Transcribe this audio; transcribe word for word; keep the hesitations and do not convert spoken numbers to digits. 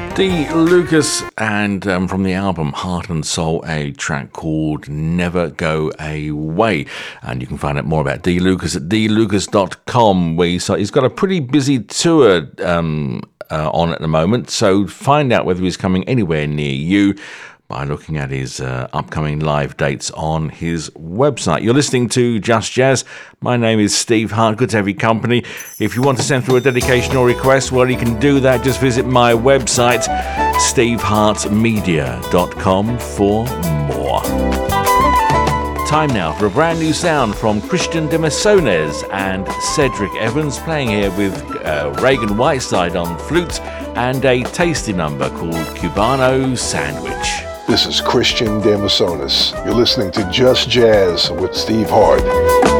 D. Lucas, and um, from the album Heart and Soul, a track called Never Go Away. And you can find out more about D. Lucas at d lucas dot com. Where he's, he's got a pretty busy tour um, uh, on at the moment, so find out whether he's coming anywhere near you by looking at his uh, upcoming live dates on his website. You're listening to Just Jazz. My name is Steve Hart. Good to have your company. If you want to send through a dedication or request, well, you can do that. Just visit my website, steve hart media dot com, for more. Time now for a brand new sound from Christian de Messones and Cedric Evans, playing here with uh, Reagan Whiteside on flute and a tasty number called Cubano Sandwich. This is Christian de Messones. You're listening to Just Jazz with Steve Hart.